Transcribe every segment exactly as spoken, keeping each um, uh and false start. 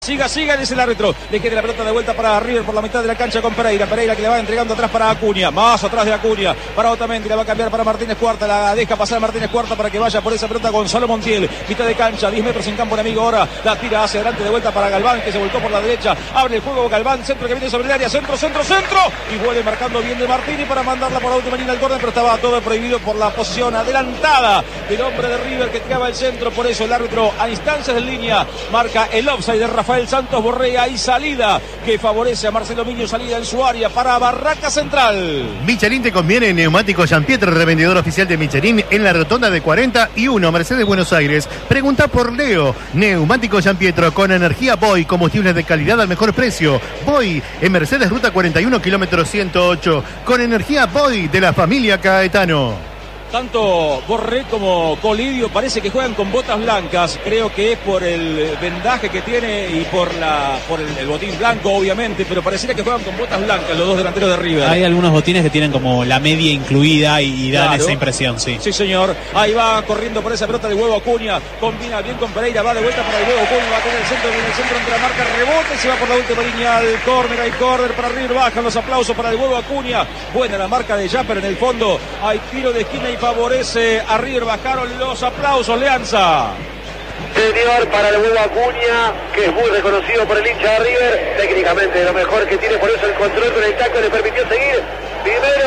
Siga, siga, dice el árbitro. Le queda la pelota de vuelta para River por la mitad de la cancha con Pereira. Pereira que le va entregando atrás para Acuña. Más atrás de Acuña. Para Otamendi. La va a cambiar para Martínez Cuarta. La deja pasar a Martínez Cuarta para que vaya por esa pelota Gonzalo Montiel. Mitad de cancha, diez metros en campo enemigo ahora. La tira hacia adelante de vuelta para Galván, que se volcó por la derecha. Abre el juego Galván. Centro que viene sobre el área. Centro, centro, centro. Y vuelve marcando bien de Martini para mandarla por la última línea al córner. Pero estaba todo prohibido por la posición adelantada del hombre de River que tiraba el centro. Por eso el árbitro a instancias de línea marca el offside de Rafael Santos Borré. Hay salida que favorece a Marcelo Miño, salida en su área para Barraca Central. Michelin te conviene, neumático Jean-Pierre, revendedor oficial de Michelin en la rotonda de cuarenta y uno, Mercedes Buenos Aires. Pregunta por Leo, neumático Jean-Pierre con energía Boy, combustibles de calidad al mejor precio. Boy en Mercedes Ruta cuarenta y uno, kilómetro ciento ocho, con energía Boy de la familia Caetano. Tanto Borré como Colidio parece que juegan con botas blancas. Creo que es por el vendaje que tiene y por la por el, el botín blanco, obviamente, pero pareciera que juegan con botas blancas los dos delanteros de River. Hay algunos botines que tienen como la media incluida y, y dan claro. esa impresión, sí. Sí, señor. Ahí va corriendo por esa pelota de huevo Acuña. Combina bien con Pereira, va de vuelta para el huevo Acuña, va a tener el centro, viene el centro entre la marca, rebota y se va por la última línea al córner. Hay córner para River, bajan los aplausos para el huevo Acuña. Buena la marca de Japper en el fondo. Hay tiro de esquina y favorece a River, bajaron los aplausos, Leanza. Señor, para el huevo Acuña, que es muy reconocido por el hincha de River, técnicamente de lo mejor que tiene, por eso el control con el taco le permitió seguir. Primero,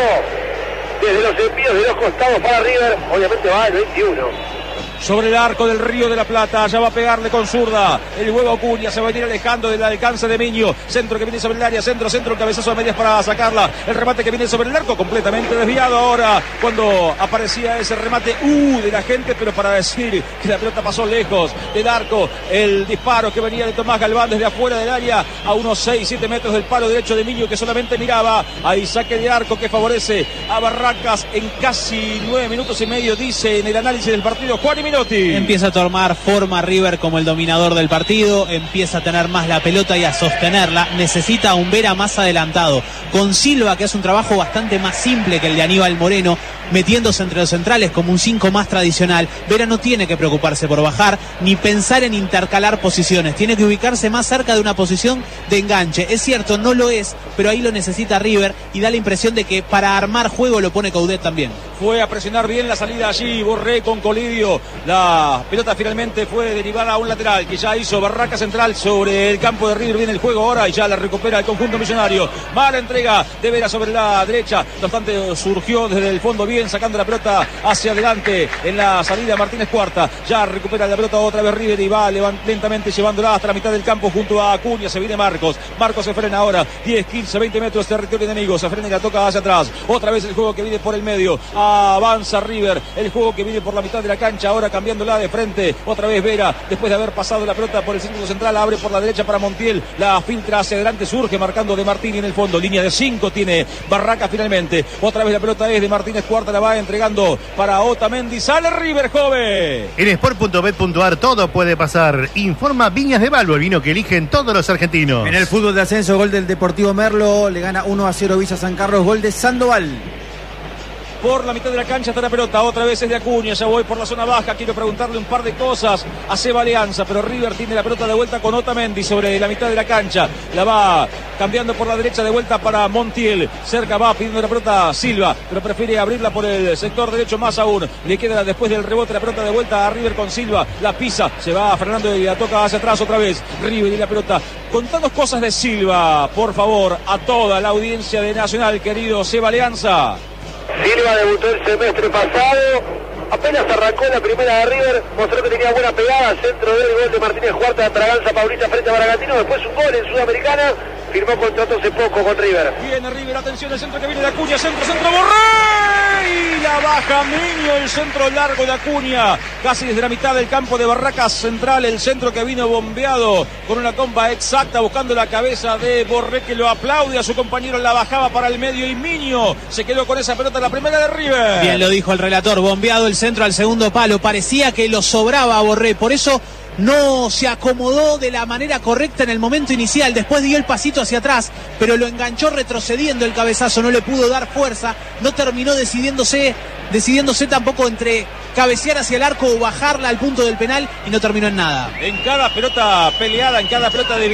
desde los envíos de los costados para River, obviamente va el veintiuno. Sobre el arco del Río de la Plata, ya va a pegarle con zurda. El huevo Acuña se va a venir alejando del alcance de Miño. Centro que viene sobre el área, centro, centro, el cabezazo a medias para sacarla. El remate que viene sobre el arco, completamente desviado ahora. Cuando aparecía ese remate, uh, de la gente, pero para decir que la pelota pasó lejos del arco. El disparo que venía de Tomás Galván desde afuera del área, a unos seis, siete metros del palo derecho de Miño, que solamente miraba. Ahí saque de arco que favorece a Barracas en casi nueve minutos y medio, dice en el análisis del partido Juan y Empieza a tomar forma River como el dominador del partido, empieza a tener más la pelota y a sostenerla. Necesita un Vera más adelantado, con Silva, que hace un trabajo bastante más simple que el de Aníbal Moreno, metiéndose entre los centrales como un cinco más tradicional. Vera no tiene que preocuparse por bajar ni pensar en intercalar posiciones, tiene que ubicarse más cerca de una posición de enganche. Es cierto, no lo es, pero ahí lo necesita River y da la impresión de que para armar juego lo pone Coudet también. Fue a presionar bien la salida allí, Borré con Colidio. La pelota finalmente fue derivada a un lateral que ya hizo Barraca Central sobre el campo de River. Viene el juego ahora y ya la recupera el conjunto millonario. Mala entrega de Vera sobre la derecha. No obstante, surgió desde el fondo bien, sacando la pelota hacia adelante en la salida Martínez Cuarta. Ya recupera la pelota otra vez River y va lentamente llevándola hasta la mitad del campo junto a Acuña. Se viene Marcos. Marcos se frena ahora. diez, quince, veinte metros de territorio enemigo. Se frena y la toca hacia atrás. Otra vez el juego que viene por el medio. Avanza River. El juego que viene por la mitad de la cancha. Ahora cambiándola de frente. Otra vez Vera. Después de haber pasado la pelota por el círculo central. Abre por la derecha para Montiel. La filtra hacia adelante. Surge marcando de Martini en el fondo. Línea de cinco tiene Barraca finalmente. Otra vez la pelota es de Martínez Cuarta. La va entregando para Otamendi. Sale River, joven. En sport punto bet punto a r todo puede pasar. Informa Viñas de Balbo, el vino que eligen todos los argentinos. En el fútbol de ascenso, gol del Deportivo Merlo. Le gana uno a cero Villa San Carlos. Gol de Sandoval. Por la mitad de la cancha está la pelota, otra vez es de Acuña, ya voy por la zona baja, quiero preguntarle un par de cosas a Seba Alianza, pero River tiene la pelota de vuelta con Otamendi sobre la mitad de la cancha, la va cambiando por la derecha de vuelta para Montiel, cerca va pidiendo la pelota Silva, pero prefiere abrirla por el sector derecho más aún, le queda después del rebote la pelota de vuelta a River con Silva, la pisa, se va frenando y la toca hacia atrás otra vez, River y la pelota. Contanos cosas de Silva, por favor, a toda la audiencia de Nacional, querido Seba Alianza. Silva debutó el semestre pasado, apenas arrancó la primera de River, mostró que tenía buena pegada, centro del gol de Martínez Cuarta, Braganza Paulista frente a Bragantino, después un gol en Sudamericana, firmó contrato hace poco con River. Viene River, atención, el centro que viene de Acuña, centro, centro, Borré, y la baja Miño, el centro largo de Acuña, casi desde la mitad del campo de Barracas Central, el centro que vino bombeado con una comba exacta, buscando la cabeza de Borré, que lo aplaude a su compañero, la bajaba para el medio y Miño se quedó con esa pelota, la primera de River. Bien lo dijo el relator, bombeado el centro al segundo palo, parecía que lo sobraba a Borré, por eso no se acomodó de la manera correcta en el momento inicial, después dio el pasito hacia atrás, pero lo enganchó retrocediendo el cabezazo, no le pudo dar fuerza, no terminó decidiéndose, decidiéndose tampoco entre cabecear hacia el arco o bajarla al punto del penal y no terminó en nada. En cada pelota peleada, en cada pelota de